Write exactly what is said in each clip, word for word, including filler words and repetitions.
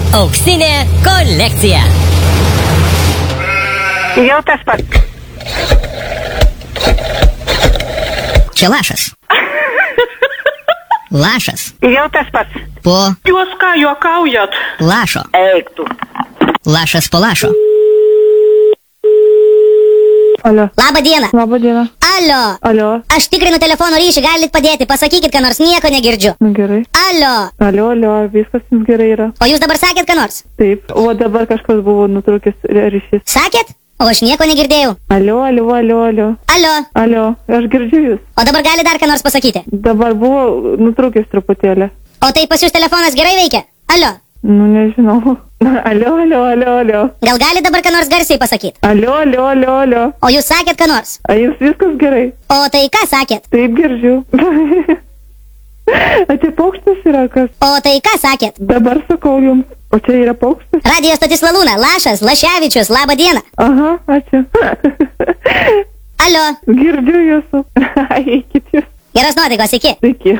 Auksinė kolekcija. Jau tas pats. Čia lašas. Lašas. Jau tas pats. Po Jūs ką juokaujat? lašo. Eik tu. Lašas po lašo. Alio. Labą dieną. Labą dieną. Alio. Alio. Aš tikrinu telefono ryšį, galit padėti. Pasakykit, ką nors, nieko negirdžiu. Nu gerai. Alio. Alio, alio, viskas jums gerai yra. O jūs dabar sakėt, ką nors? Taip. O dabar kažkas buvo nutrūkęs ryšys. Sakėt? O aš nieko negirdėjau. Alio, alio, alio, alio. Alio. Alio, aš girdžiu jūs. O dabar gali dar ką nors pasakyti. Dabar buvo nutrūkęs truputėlį. O tai pas jūs telefonas gerai veikia? Alio. Nu nežinau. Alio, alio, alio, alio. Gal gali dabar ką nors garsiai pasakyti? Alio, alio, alio, alio. O jūs sakėt, ką nors? A jums viskas gerai? O tai ką sakėt? Taip girdžiu. A čia paukštis yra kas? O tai ką sakėt? Dabar sakau jums. O čia yra paukštis? Radio stotis Lalūna, Lašas, Laševičius, labą dieną. Aha, ačiū. Alio. Girdžiu jūsų. Eikit jūs. Geros nuotaikos, iki. Sveiki.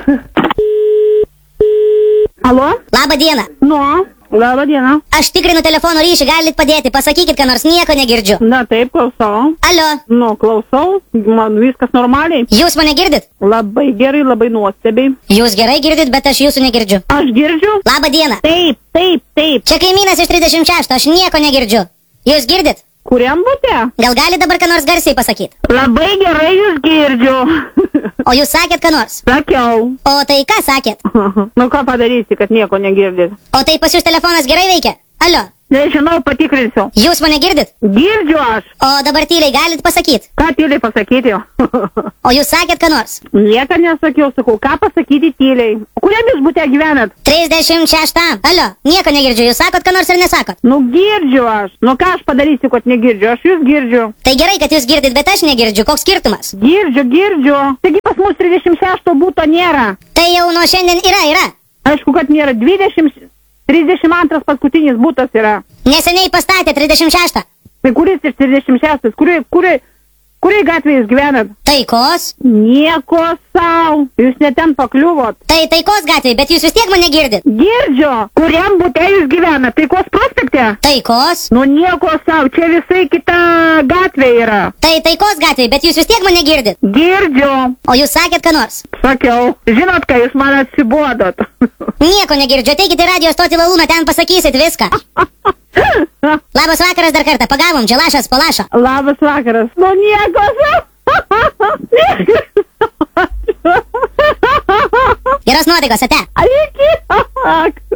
Alô? Labą dieną. Nu, labą dieną. Aš tikrinu telefono ryšį, galit padėti. Pasakykit, ką nors, nieko negirdžiu. Na taip, klausau. Alio. Nu, klausau. Man viskas normaliai. Jūs mane girdit? Labai gerai, labai nuostabiai. Jūs gerai girdit, bet aš jūsų negirdžiu. Aš girdžiu? Labą dieną. Taip, taip, taip. Čia kaimynas iš trisdešimt šešto, aš nieko negirdžiu. Jūs girdit? Kuriam bute? Gal gali dabar ką nors garsiai pasakyti? Labai gerai jūs girdžiu. O jūs sakėt, ką nors? Sakiau. O tai ką sakėt? Nu ką padarysi, kad nieko negirdit? O tai pas jūs telefonas gerai veikia? Alio. Nežinau, patikrinsiu. Jūs mane girdit? Girdžiu aš. O dabar tyliai galit pasakyti? Ką tyliai pasakyti? O jūs sakėt, ką nors? Nieką nesakiau, sakau, ką pasakyti tyliai. O kuriam jūs bute gyvenat? trisdešimt šeštam. Alio, nieko negirdžiu. Jūs sakot, ką nors ar nesakot? Nu girdžiu aš. Nu ką aš padarysiu, kad negirdžiu? Aš jūs girdžiu. Tai gerai, kad jūs girdit, bet aš negirdžiu. Koks skirtumas? Girdžiu, girdžiu. Taigi pas mus trisdešimt šešto būto nėra. Tai jau nuo šiandien yra, yra. Aišku, kad nėra. dvidešimt, trisdešimt antras paskutinis būtas yra. Neseniai pastatė trisdešimt šeštą. Tai kuris iš trisdešimt šeštas? Kuri, kuri, kuri gatvėje jūs gyvenat? Taikos. Nieko sau. Jūs ne ten pakliuvot. Tai taikos gatvėje, bet jūs vis tiek mane girdit. Girdžiu. Kuriam bute jūs gyvenat? Taikos prospekte? Taikos. Nu nieko sau. Čia visai kita gatvė yra. Tai taikos gatvėje, bet jūs vis tiek mane girdit. Girdžiu. O jūs sakėt, ką nors? Sakiau. Žinot, ką jūs man atsibodot. Nieko negirdžiu. Ateikite į radio stotį Lalūną, ten pasakysit viską. Labas vakaras dar kartą. Pagavom, čia Lašas po lašo. Labas vakaras. Nu nieko sau. Geros nuotaikos, ate. Iki.